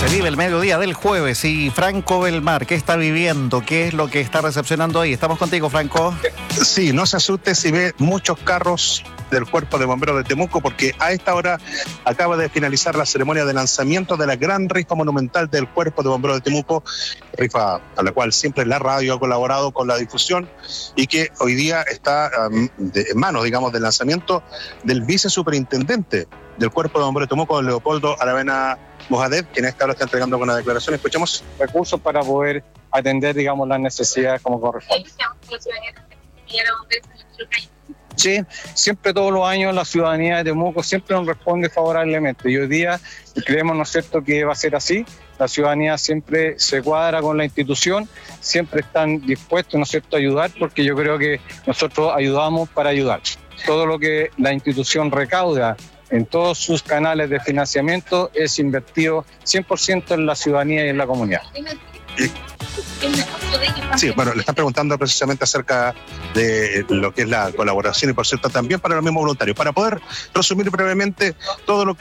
Se vive el mediodía del jueves y Franco Belmar, ¿qué está viviendo? ¿Qué es lo que está recepcionando ahí? Estamos contigo, Franco. Sí, no se asuste si ve muchos carros del Cuerpo de Bomberos de Temuco, porque a esta hora acaba de finalizar la ceremonia de lanzamiento de la gran rifa monumental del Cuerpo de Bomberos de Temuco, rifa a la cual siempre la radio ha colaborado con la difusión y que hoy día está en manos, digamos, del lanzamiento del vicesuperintendente del Cuerpo de Bomberos de Temuco, Leopoldo Aravena Mohamed, quien a esta hora está entregando una declaración. Escuchemos. Recursos para poder atender, digamos, las necesidades como corresponde. Sí, siempre todos los años la ciudadanía de Temuco siempre nos responde favorablemente y hoy día creemos, ¿no es cierto?, que va a ser así. La ciudadanía siempre se cuadra con la institución, siempre están dispuestos, ¿no es cierto?, a ayudar, porque yo creo que nosotros ayudamos para ayudar. Todo lo que la institución recauda en todos sus canales de financiamiento es invertido 100% en la ciudadanía y en la comunidad. Sí, bueno, le están preguntando precisamente acerca de lo que es la colaboración y, por cierto, también para los mismos voluntarios. Para poder resumir brevemente todo lo que